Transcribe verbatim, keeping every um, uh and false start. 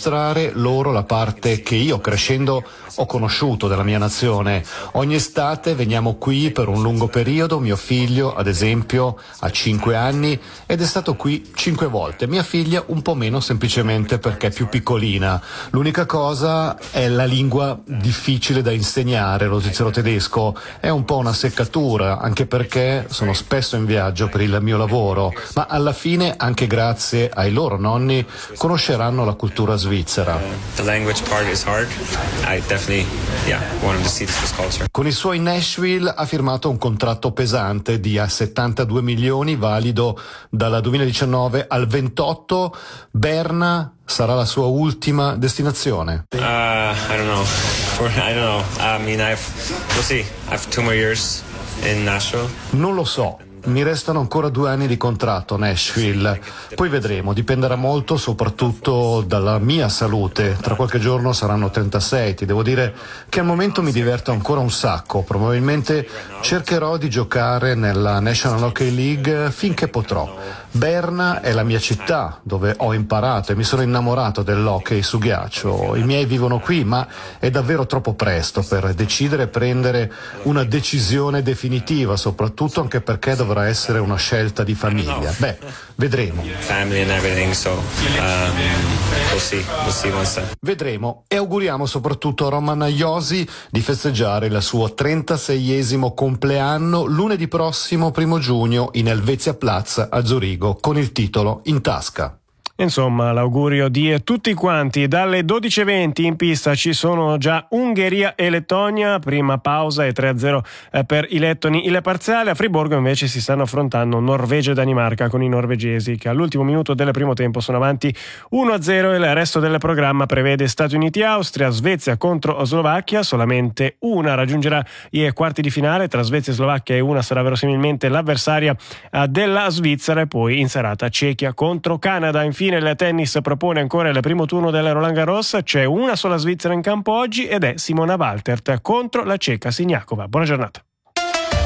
mostrare loro la parte che io crescendo ho conosciuto della mia nazione. Ogni estate veniamo qui per un lungo periodo, mio figlio ad esempio ha cinque anni ed è stato qui cinque volte, mia figlia un po' meno semplicemente perché è più piccolina. L'unica cosa è la lingua difficile da insegnare, lo svizzero tedesco, è un po' una seccatura anche perché sono spesso in viaggio per il mio lavoro, ma alla fine anche grazie ai loro nonni conosceranno la cultura svizzera. The language part is hard. I definitely, yeah, wanted to see the Swiss culture. Con i suoi Nashville ha firmato un contratto pesante di settantadue milioni, valido dal duemiladiciannove al ventotto. Berna sarà la sua ultima destinazione? Uh, I don't know. For, I don't know. I mean, I've we'll see. I have two more years in Nashville. Non lo so. Mi restano ancora due anni di contratto a Nashville, poi vedremo, dipenderà molto soprattutto dalla mia salute, tra qualche giorno saranno trentasei, ti devo dire che al momento mi diverto ancora un sacco, probabilmente cercherò di giocare nella National Hockey League finché potrò. Berna è la mia città dove ho imparato e mi sono innamorato dell'hockey su ghiaccio, i miei vivono qui, ma è davvero troppo presto per decidere e prendere una decisione definitiva, soprattutto anche perché dovrà essere una scelta di famiglia. Beh, vedremo. Family and everything, so um, we'll see. We'll see once that. Vedremo e auguriamo soprattutto a Roman Josi di festeggiare il suo trentaseiesimo compleanno lunedì prossimo, primo giugno, in Helvetia Platz a Zurigo, con il titolo in tasca. Insomma, l'augurio di tutti quanti. Dalle dodici e venti in pista ci sono già Ungheria e Lettonia, prima pausa e tre a zero per i lettoni il parziale. A Friburgo invece si stanno affrontando Norvegia e Danimarca con i norvegesi che all'ultimo minuto del primo tempo sono avanti uno a zero. Il resto del programma prevede Stati Uniti-Austria, Svezia contro Slovacchia, solamente una raggiungerà i quarti di finale tra Svezia e Slovacchia e una sarà verosimilmente l'avversaria della Svizzera, e poi in serata Cechia contro Canada. Infine il tennis propone ancora il primo turno del Roland Garros, c'è una sola svizzera in campo oggi ed è Simona Waltert contro la ceca Siniakova. Buona giornata.